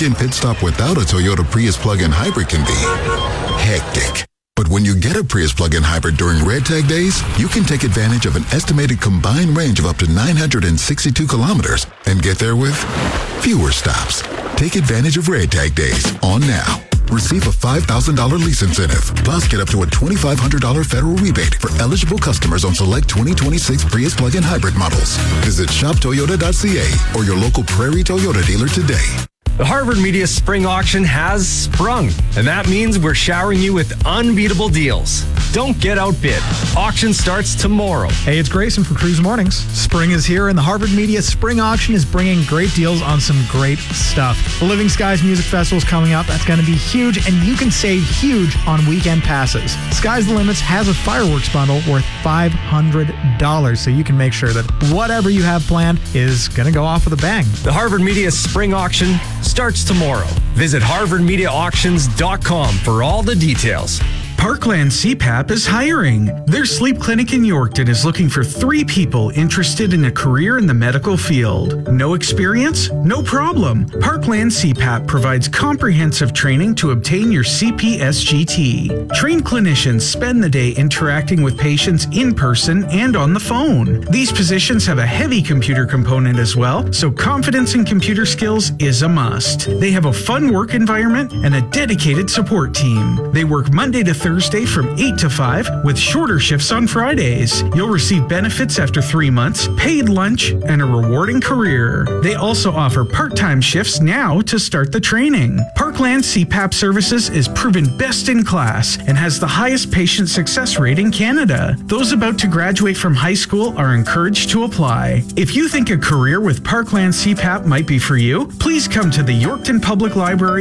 weekend pit stop without a Toyota Prius plug-in hybrid can be hectic. But when you get a Prius plug-in hybrid during Red Tag days, you can take advantage of an estimated combined range of up to 962 kilometers and get there with fewer stops. Take advantage of Red Tag days on now. Receive a $5,000 lease incentive, plus get up to a $2,500 federal rebate for eligible customers on select 2026 Prius plug-in hybrid models. Visit shoptoyota.ca or your local Prairie Toyota dealer today. The Harvard Media Spring Auction has sprung, and that means we're showering you with unbeatable deals. Don't get outbid. Auction starts tomorrow. Hey, it's Grayson from Cruise Mornings. Spring is here, and the Harvard Media Spring Auction is bringing great deals on some great stuff. The Living Skies Music Festival is coming up. That's going to be huge, and you can save huge on weekend passes. Sky's the Limits has a fireworks bundle worth $500, so you can make sure that whatever you have planned is going to go off with a bang. The Harvard Media Spring Auction starts tomorrow. Visit harvardmediaauctions.com for all the details. Parkland CPAP is hiring. Their sleep clinic in Yorkton is looking for 3 people interested in a career in the medical field. No experience? No problem. Parkland CPAP provides comprehensive training to obtain your CPSGT. Trained clinicians spend the day interacting with patients in person and on the phone. These positions have a heavy computer component as well, so confidence in computer skills is a must. They have a fun work environment and a dedicated support team. They work Monday to Thursday from 8 to 5 with shorter shifts on Fridays. You'll receive benefits after 3 months, paid lunch, and a rewarding career. They also offer part-time shifts now to start the training. Parkland CPAP Services is proven best in class and has the highest patient success rate in Canada. Those about to graduate from high school are encouraged to apply. If you think a career with Parkland CPAP might be for you, please come to the Yorkton Public Library